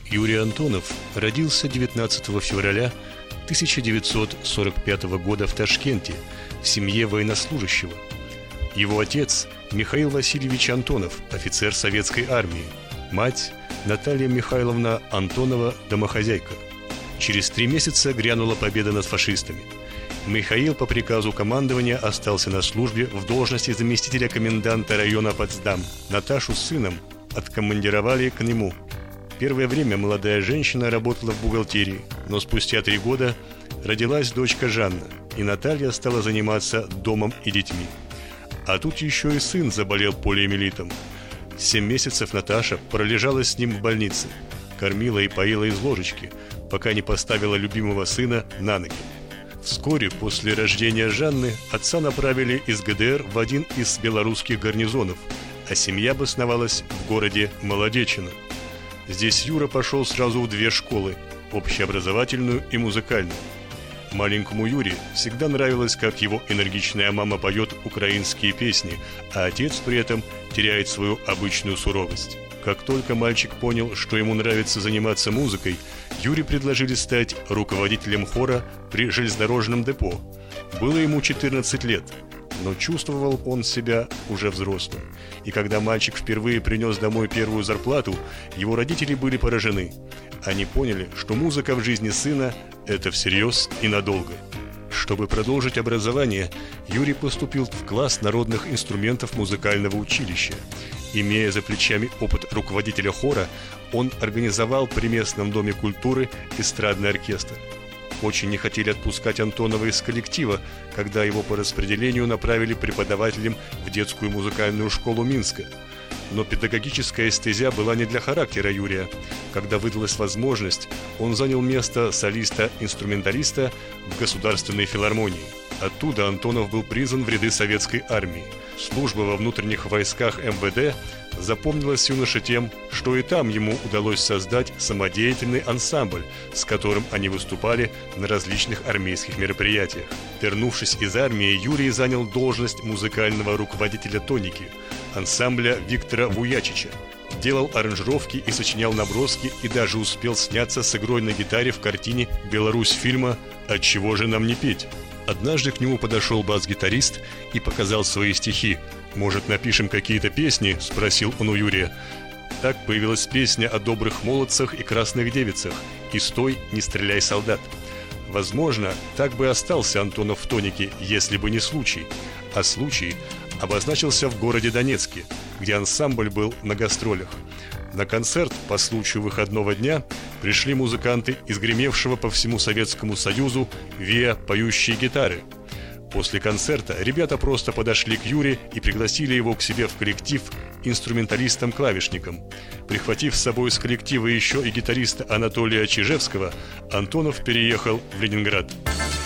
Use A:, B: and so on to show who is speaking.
A: Юрий Антонов родился 19 февраля 1945 года в Ташкенте в семье военнослужащего. Его отец Михаил Васильевич Антонов, офицер советской армии, мать Наталья Михайловна Антонова, домохозяйка. Через 3 месяца грянула победа над фашистами. Михаил по приказу командования остался на службе в должности заместителя коменданта района Потсдам. Наташу с сыном откомандировали к нему. Первое время молодая женщина работала в бухгалтерии, но спустя 3 года родилась дочка Жанна, и Наталья стала заниматься домом и детьми. А тут еще и сын заболел полиомиелитом. 7 месяцев Наташа пролежала с ним в больнице, кормила и поила из ложечки, пока не поставила любимого сына на ноги. Вскоре после рождения Жанны отца направили из ГДР в один из белорусских гарнизонов, а семья обосновалась в городе Молодечино. Здесь Юра пошел сразу в 2 школы – общеобразовательную и музыкальную. Маленькому Юре всегда нравилось, как его энергичная мама поет украинские песни, а отец при этом теряет свою обычную суровость. Как только мальчик понял, что ему нравится заниматься музыкой, Юре предложили стать руководителем хора при железнодорожном депо. Было ему 14 лет, но чувствовал он себя уже взрослым. И когда мальчик впервые принес домой первую зарплату, его родители были поражены. Они поняли, что музыка в жизни сына – это всерьез и надолго. Чтобы продолжить образование, Юрий поступил в класс народных инструментов музыкального училища. Имея за плечами опыт руководителя хора, он организовал при местном доме культуры эстрадный оркестр. Очень не хотели отпускать Антонова из коллектива, когда его по распределению направили преподавателем в детскую музыкальную школу Минска. Но педагогическая эстезия была не для характера Юрия. Когда выдалась возможность, он занял место солиста-инструменталиста в Государственной филармонии. Оттуда Антонов был призван в ряды советской армии. Служба во внутренних войсках МВД запомнилась юноше тем, что и там ему удалось создать самодеятельный ансамбль, с которым они выступали на различных армейских мероприятиях. Вернувшись из армии, Юрий занял должность музыкального руководителя «Тоники» ансамбля Виктора Вуячича. Делал аранжировки и сочинял наброски, и даже успел сняться с игрой на гитаре в картине «Беларусь» фильма «Отчего же нам не петь?». Однажды к нему подошел бас-гитарист и показал свои стихи. «Может, напишем какие-то песни?» – спросил он у Юрия. Так появилась песня о добрых молодцах и красных девицах «И стой, не стреляй, солдат». Возможно, так бы остался Антонов в «Тонике», если бы не случай. А случай обозначился в городе Донецке, где ансамбль был на гастролях. На концерт по случаю выходного дня пришли музыканты из гремевшего по всему Советскому Союзу ВИА «Поющие гитары». После концерта ребята просто подошли к Юре и пригласили его к себе в коллектив инструменталистом-клавишником. Прихватив с собой из коллектива еще и гитариста Анатолия Чижевского, Антонов переехал в Ленинград.